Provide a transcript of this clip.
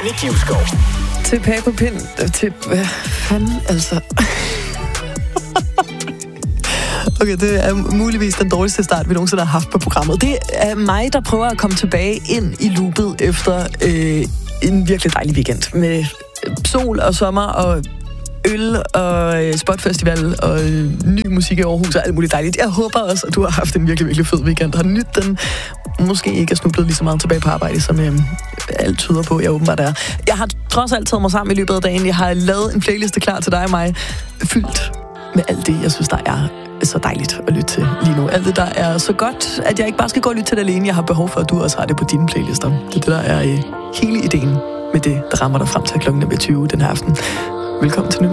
Janni Givskov. Tilbage på pind. Til... Hvad fanden, altså... Okay, det er muligvis den dårligste start, vi nogensinde har haft på programmet. Det er mig, der prøver at komme tilbage ind i loopet efter en virkelig dejlig weekend. Med sol og sommer og øl og spotfestival og ny musik i Aarhus og alt muligt dejligt. Jeg håber også, at du har haft en virkelig, virkelig fed weekend. Har nydt den. Måske ikke er snublet lige så meget tilbage på arbejde, som alt tyder på, jeg åbenbart er. Jeg har trods alt taget mig sammen i løbet af dagen. Jeg har lavet en playliste klar til dig og mig, fyldt med alt det, jeg synes, der er så dejligt at lytte til lige nu. Alt det, der er så godt, at jeg ikke bare skal gå og lytte til det alene. Jeg har behov for, at du også har det på dine playlister. Det er det, der er hele ideen med det, der rammer dig frem til klokken 20 den her aften. Velkommen til